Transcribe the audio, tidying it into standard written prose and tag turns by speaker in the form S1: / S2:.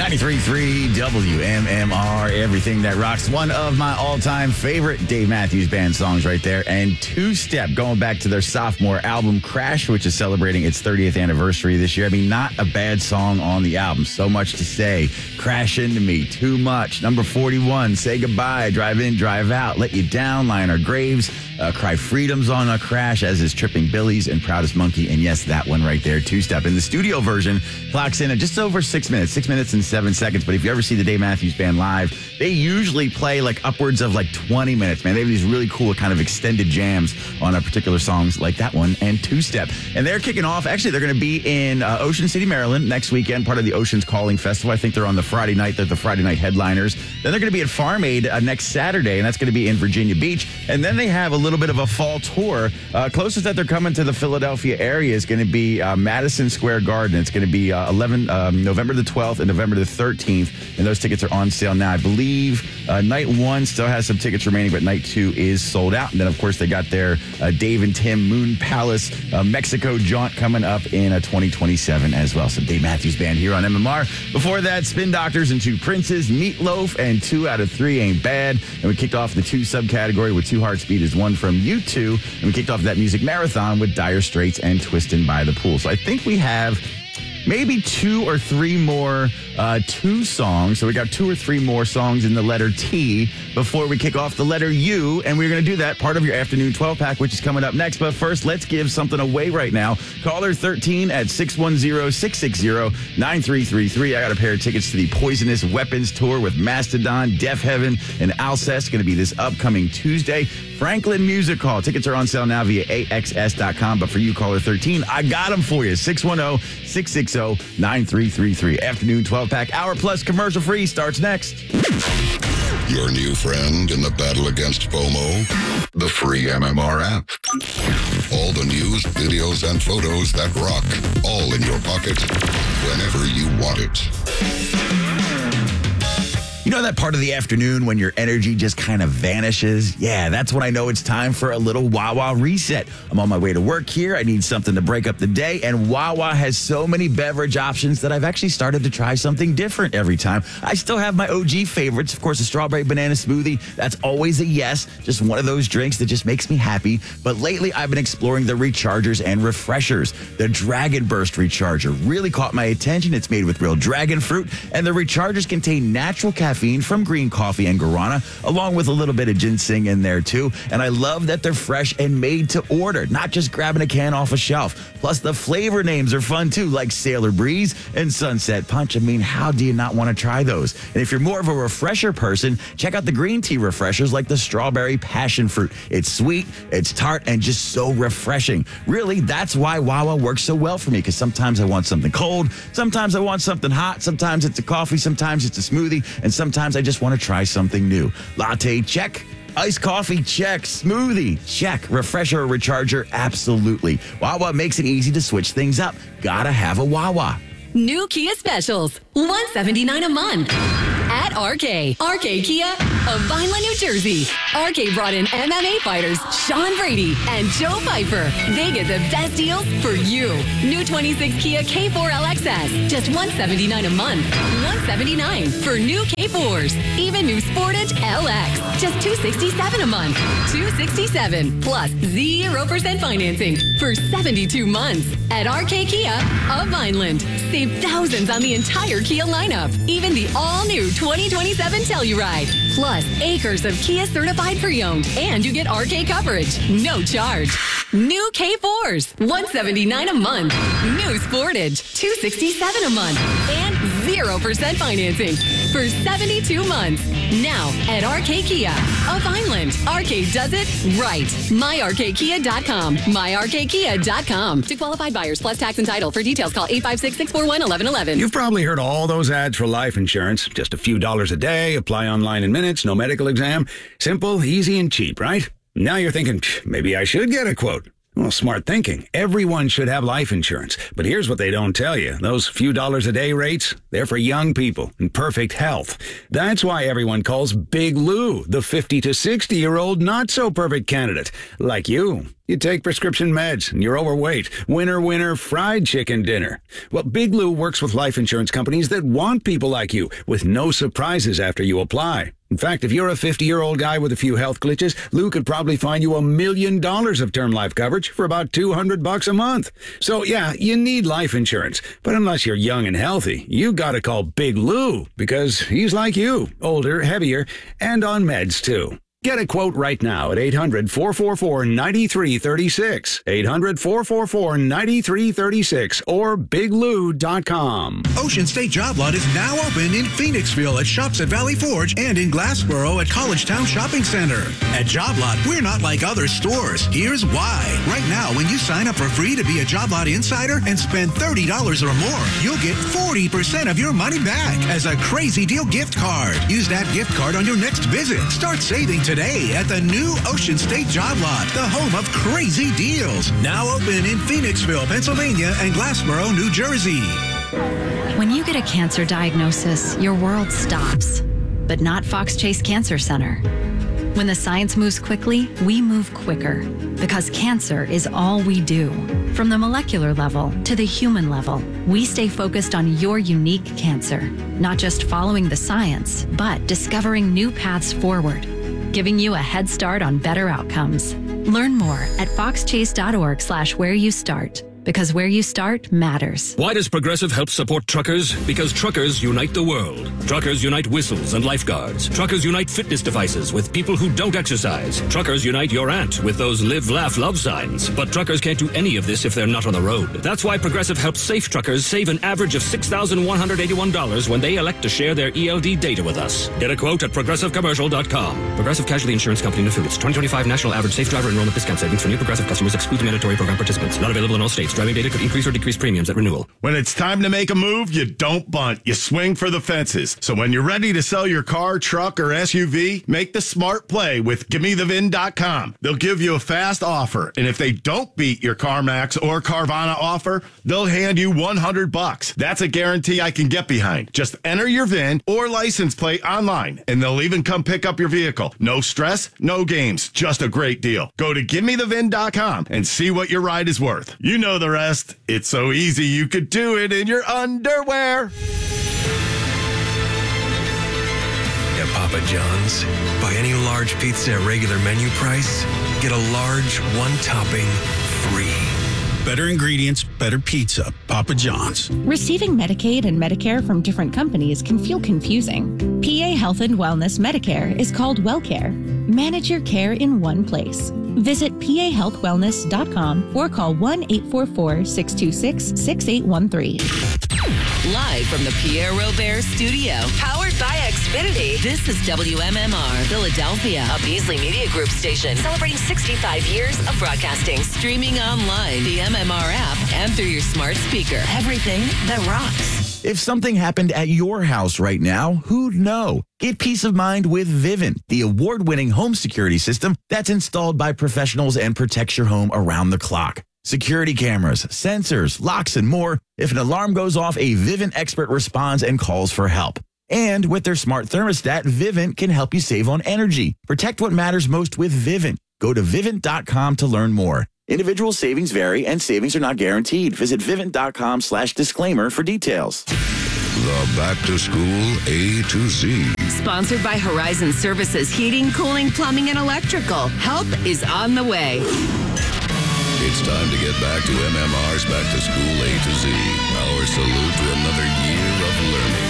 S1: 93.3 WMMR, everything that rocks. One of my all-time favorite Dave Matthews Band songs right there. And Two Step, going back to their sophomore album, Crash, which is celebrating its 30th anniversary this year. I mean, not a bad song on the album. So much to say. Crash Into Me, Too Much. Number 41, Say Goodbye, Drive In, Drive Out, Let You Down, Lie in Our Graves, Cry Freedom's on a Crash, as is Tripping Billies and Proudest Monkey. And yes, that one right there, Two Step. And the studio version clocks in at just over 6 minutes, 6 minutes and 7 seconds. But if you ever see the Dave Matthews Band live, they usually play like upwards of like 20 minutes, man. They have these really cool kind of extended jams on particular songs like that one and Two Step. And they're kicking off. Actually, they're going to be in Ocean City, Maryland next weekend, part of the Oceans Calling Festival. I think they're on the Friday night. They're the Friday night headliners. Then they're going to be at Farm Aid next Saturday, and that's going to be in Virginia Beach. And then they have a little bit of a fall tour. Closest that they're coming to the Philadelphia area is going to be Madison Square Garden. It's going to be November the 12th and November the 13th, and those tickets are on sale now. I believe night one still has some tickets remaining, but night two is sold out. And then, of course, they got their Dave and Tim Moon Palace Mexico jaunt coming up in 2027 as well. So Dave Matthews Band here on MMR. Before that, Spin Doctors and Two Princes, Meatloaf, and 2 Out of 3 Ain't Bad. And we kicked off the 2 subcategory with Two Hearts Beat is one from U2. And we kicked off that music marathon with Dire Straits and Twistin' by the Pool. So I think we have maybe 2 or 3 more two songs. So we got 2 or 3 more songs in the letter T before we kick off the letter U. And we're going to do that part of your afternoon 12-pack, which is coming up next. But first, let's give something away right now. Caller 13 at 610-660-9333. I got a pair of tickets to the Poisonous Weapons Tour with Mastodon, Deaf Heaven, and Alcest. Going to be this upcoming Tuesday. Franklin Music Hall. Tickets are on sale now via AXS.com. But for you, caller 13, I got them for you. 610-660-9333. Afternoon 12-pack, hour plus commercial free, starts next.
S2: Your new friend in the battle against FOMO? The free MMR app. All the news, videos, and photos that rock, all in your pocket, whenever you want it.
S1: You know that part of the afternoon when your energy just kind of vanishes? Yeah, that's when I know it's time for a little Wawa reset. I'm on my way to work here. I need something to break up the day, and Wawa has so many beverage options that I've actually started to try something different every time. I still have my OG favorites. Of course, the strawberry banana smoothie. That's always a yes. Just one of those drinks that just makes me happy. But lately, I've been exploring the rechargers and refreshers. The Dragon Burst Recharger really caught my attention. It's made with real dragon fruit, and the rechargers contain natural caffeine from green coffee and guarana, along with a little bit of ginseng in there too. And I love that they're fresh and made to order, not just grabbing a can off a shelf. Plus, the flavor names are fun too, like Sailor Breeze and Sunset Punch. I mean, how do you not want to try those? And if you're more of a refresher person, check out the green tea refreshers like the Strawberry Passion Fruit. It's sweet, it's tart, and just so refreshing. Really, that's why Wawa works so well for me, because sometimes I want something cold, sometimes I want something hot, sometimes it's a coffee, sometimes it's a smoothie, and sometimes I just want to try something new. Latte, check. Iced coffee, check. Smoothie, check. Refresher or recharger, absolutely. Wawa makes it easy to switch things up. Gotta have a Wawa.
S3: New Kia specials, $179 a month at RK. RK Kia of Vineland, New Jersey. RK brought in MMA fighters Sean Brady and Joe Piper. They get the best deals for you. New 26 Kia K4 LXS, just $179 a month. $179 for new K4s. Even new Sportage LX, just $267 a month. $267 plus 0% financing for 72 months at RK Kia of Vineland. Save thousands on the entire Kia lineup. Even the all-new 2027 Telluride. Plus, acres of Kia certified pre-owned. And you get RK coverage. No charge. New K4s, $179 a month. New Sportage, $267 a month. And 0% financing for 72 months. Now at RK Kia of Vineland. RK does it right. MyRKKia.com. MyRKKia.com. To qualified buyers plus tax and title. For details, call 856-641-1111.
S4: You've probably heard all those ads for life insurance. Just a few dollars a day, apply online in minutes, no medical exam. Simple, easy, and cheap, right? Now you're thinking, maybe I should get a quote. Well, smart thinking. Everyone should have life insurance. But here's what they don't tell you. Those few dollars a day rates, they're for young people in perfect health. That's why everyone calls Big Lou the 50 to 60-year-old not-so-perfect candidate, like you. You take prescription meds and you're overweight. Winner, winner, fried chicken dinner. Well, Big Lou works with life insurance companies that want people like you with no surprises after you apply. In fact, if you're a 50-year-old guy with a few health glitches, Lou could probably find you $1 million of term life coverage for about $200 a month. So yeah, you need life insurance. But unless you're young and healthy, you gotta call Big Lou because he's like you, older, heavier, and on meds too. Get a quote right now at 800-444-9336. 800-444-9336 or biglou.com.
S5: Ocean State Job Lot is now open in Phoenixville at Shops at Valley Forge and in Glassboro at Collegetown Shopping Center. At Job Lot, we're not like other stores. Here's why. Right now, when you sign up for free to be a Job Lot Insider and spend $30 or more, you'll get 40% of your money back as a Crazy Deal gift card. Use that gift card on your next visit. Start saving today at the new Ocean State Job Lot, the home of crazy deals. Now open in Phoenixville, Pennsylvania and Glassboro, New Jersey.
S6: When you get a cancer diagnosis, your world stops. But not Fox Chase Cancer Center. When the science moves quickly, we move quicker. Because cancer is all we do. From the molecular level to the human level, we stay focused on your unique cancer. Not just following the science, but discovering new paths forward. Giving you a head start on better outcomes. Learn more at foxchase.org/where you start. Because where you start matters.
S7: Why does Progressive help support truckers? Because truckers unite the world. Truckers unite whistles and lifeguards. Truckers unite fitness devices with people who don't exercise. Truckers unite your aunt with those live, laugh, love signs. But truckers can't do any of this if they're not on the road. That's why Progressive helps safe truckers save an average of $6,181 when they elect to share their ELD data with us. Get a quote at progressivecommercial.com. Progressive Casualty Insurance Company and Affiliates. 2025 National Average Safe Driver Enrollment Discount Savings for new Progressive customers exclude mandatory program participants. Not available in all states. Driving data could increase or decrease premiums at renewal.
S8: When it's time to make a move, you don't bunt. You swing for the fences. So when you're ready to sell your car, truck, or SUV, make the smart play with GimmeTheVin.com. They'll give you a fast offer, and if they don't beat your CarMax or Carvana offer, they'll hand you $100. That's a guarantee I can get behind. Just enter your VIN or license plate online, and they'll even come pick up your vehicle. No stress, no games, just a great deal. Go to GimmeTheVin.com and see what your ride is worth. You know the rest. It's so easy you could do it in your underwear.
S9: At Papa John's, buy any large pizza at regular menu price, get a large one-topping free.
S10: Better ingredients, better pizza. Papa John's.
S11: Receiving Medicaid and Medicare from different companies can feel confusing. PA Health and Wellness Medicare is called WellCare. Manage your care in one place. Visit pahealthwellness.com or call 1-844-626-6813.
S3: Live from the Pierre Robert Studio, powered by Xfinity. This is WMMR Philadelphia, a Beasley Media Group station celebrating 65 years of broadcasting. Streaming online, the MMR app, and through your smart speaker. Everything that rocks.
S1: If something happened at your house right now, who'd know? Get peace of mind with Vivint, the award-winning home security system that's installed by professionals and protects your home around the clock. Security cameras, sensors, locks, and more. If an alarm goes off, a Vivint expert responds and calls for help. And with their smart thermostat, Vivint can help you save on energy. Protect what matters most with Vivint. Go to Vivint.com to learn more. Individual savings vary and savings are not guaranteed. Visit Vivint.com/disclaimer for details.
S2: The Back to School A to Z.
S3: Sponsored by Horizon Services, Heating, Cooling, Plumbing, and Electrical. Help is on the way.
S2: It's time to get back to MMR's Back to School A to Z. Our salute to another year of learning.